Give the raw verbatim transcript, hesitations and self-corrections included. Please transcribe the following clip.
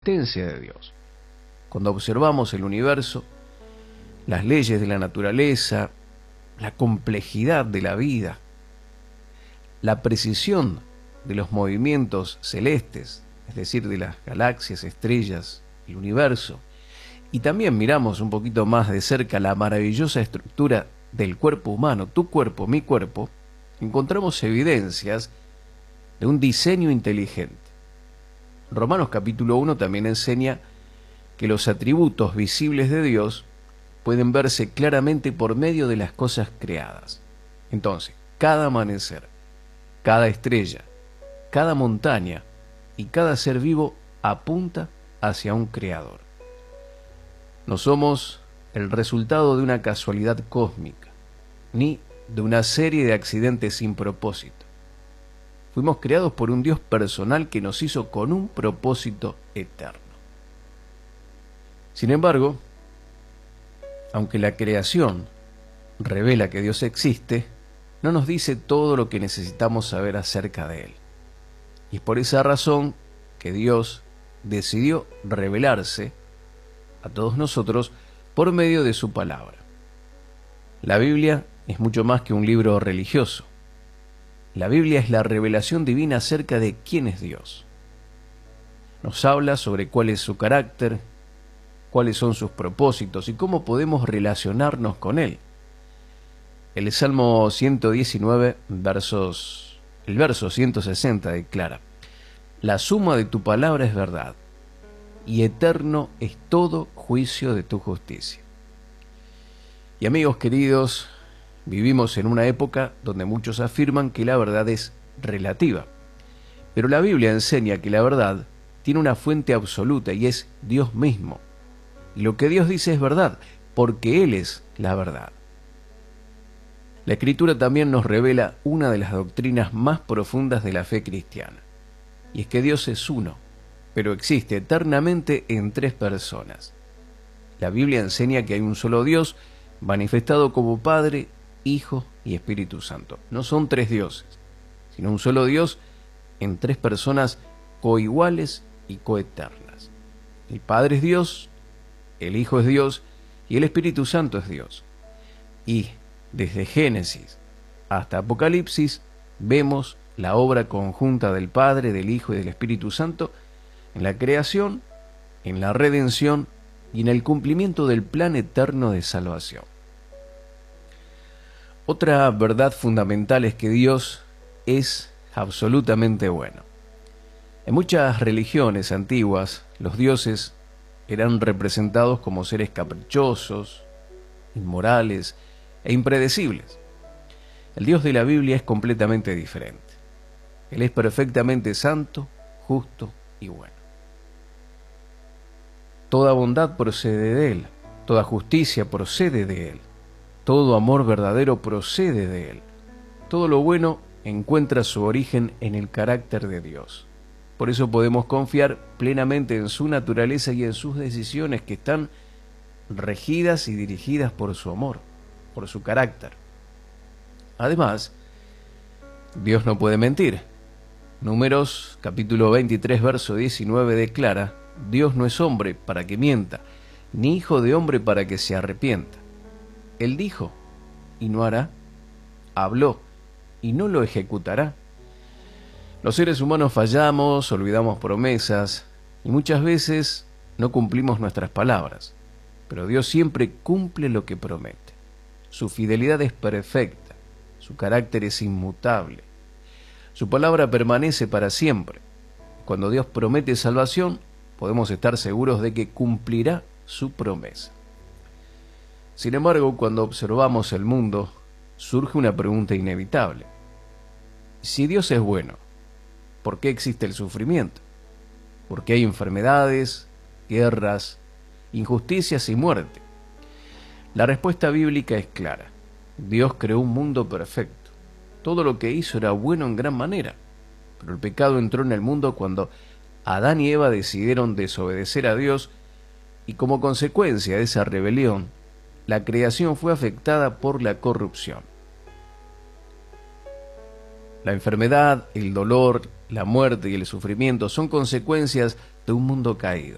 existencia de Dios. Cuando observamos el universo, las leyes de la naturaleza, la complejidad de la vida, la precisión de los movimientos celestes, es decir, de las galaxias, estrellas, el universo, y también miramos un poquito más de cerca la maravillosa estructura del cuerpo humano, tu cuerpo, mi cuerpo, encontramos evidencias de un diseño inteligente. Romanos capítulo uno también enseña que los atributos visibles de Dios pueden verse claramente por medio de las cosas creadas. Entonces, cada amanecer, cada estrella, cada montaña y cada ser vivo apunta hacia un creador. No somos el resultado de una casualidad cósmica, ni de una serie de accidentes sin propósito. Fuimos creados por un Dios personal que nos hizo con un propósito eterno. Sin embargo, aunque la creación revela que Dios existe, no nos dice todo lo que necesitamos saber acerca de Él. Y es por esa razón que Dios decidió revelarse a todos nosotros por medio de su palabra. La Biblia es mucho más que un libro religioso. La Biblia es la revelación divina acerca de quién es Dios. Nos habla sobre cuál es su carácter, cuáles son sus propósitos y cómo podemos relacionarnos con Él. El Salmo ciento diecinueve, versos, el verso ciento sesenta declara: la suma de tu palabra es verdad, y eterno es todo juicio de tu justicia. Y amigos queridos, vivimos en una época donde muchos afirman que la verdad es relativa. Pero la Biblia enseña que la verdad tiene una fuente absoluta y es Dios mismo. Y lo que Dios dice es verdad, porque Él es la verdad. La Escritura también nos revela una de las doctrinas más profundas de la fe cristiana. Y es que Dios es uno, pero existe eternamente en tres personas. La Biblia enseña que hay un solo Dios, manifestado como Padre, Hijo y Espíritu Santo. No son tres dioses, sino un solo Dios en tres personas coiguales y coeternas. El Padre es Dios, el Hijo es Dios y el Espíritu Santo es Dios. Y desde Génesis hasta Apocalipsis vemos la obra conjunta del Padre, del Hijo y del Espíritu Santo en la creación, en la redención y en el cumplimiento del plan eterno de salvación. Otra verdad fundamental es que Dios es absolutamente bueno. En muchas religiones antiguas, los dioses eran representados como seres caprichosos, inmorales e impredecibles. El Dios de la Biblia es completamente diferente. Él es perfectamente santo, justo y bueno. Toda bondad procede de Él, toda justicia procede de Él, todo amor verdadero procede de Él. Todo lo bueno encuentra su origen en el carácter de Dios. Por eso podemos confiar plenamente en su naturaleza y en sus decisiones que están regidas y dirigidas por su amor, por su carácter. Además, Dios no puede mentir. Números capítulo veintitrés, verso diecinueve declara: Dios no es hombre para que mienta, ni hijo de hombre para que se arrepienta. Él dijo, y no hará; habló, y no lo ejecutará. Los seres humanos fallamos, olvidamos promesas, y muchas veces no cumplimos nuestras palabras. Pero Dios siempre cumple lo que promete. Su fidelidad es perfecta, su carácter es inmutable. Su palabra permanece para siempre. Cuando Dios promete salvación, podemos estar seguros de que cumplirá su promesa. Sin embargo, cuando observamos el mundo, surge una pregunta inevitable. Si Dios es bueno, ¿por qué existe el sufrimiento? ¿Por qué hay enfermedades, guerras, injusticias y muerte? La respuesta bíblica es clara. Dios creó un mundo perfecto. Todo lo que hizo era bueno en gran manera. Pero el pecado entró en el mundo cuando Adán y Eva decidieron desobedecer a Dios, y como consecuencia de esa rebelión, la creación fue afectada por la corrupción. La enfermedad, el dolor, la muerte y el sufrimiento son consecuencias de un mundo caído.